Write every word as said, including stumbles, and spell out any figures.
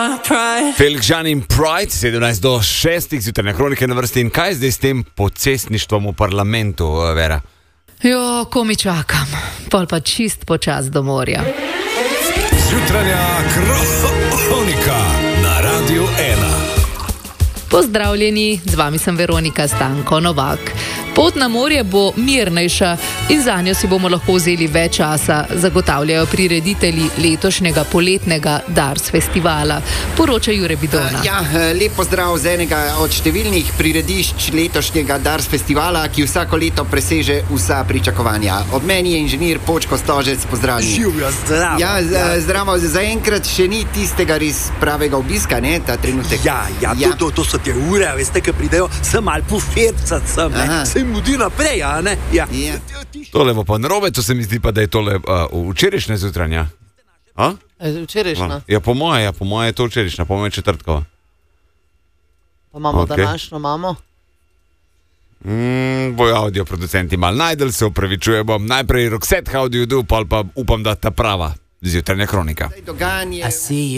Felix Jean in Pride, sedemnajst do šestih, zjutrajne kronike na vrsti. In kaj je zdaj s tem pocestništvom v parlamentu, Vera? Jo, ko mi čakam, pol pa čist počas do morja. Zjutrajna kronika na Radiu ena. Pozdravljeni, z vami sem Veronika Stanko Novak. Pot na morje bo mirnejša in za njo si bomo lahko vzeli več časa, zagotavljajo prireditelji letošnjega poletnega Dars festivala. Poroča Jure Bidona. Ja, lep pozdrav z enega od številnih priredišč letošnjega Dars festivala, ki vsako leto preseže vsa pričakovanja. Ob meni je inženir Počko Stožec, pozdravljen. Živjo, zdravo. Ja, z, zdravo, zaenkrat še ni tistega res pravega obiska, ne, ta trenutek. Ja, ja, ja. To, to, to so te ure, veste, ki pridejo sem mal pofircat sem, ne, se mudi naprej, a ne? Ja. Ja. Tole bo pa narobe, to se mi zdi pa, da je tole uh, včerajšnja zjutranja. A? Včerajšnja. Ja, po moje, ja, po moje je to včerajšnja, po moje četrtkova. Pa imamo Ok. današnjo mamo. Mm, bojo audio producenti mal najdel, se upravičuje bom. Najprej Roxette, how do you do, pol pa upam, da ta prava zjutranja kronika. Dogajanje. A si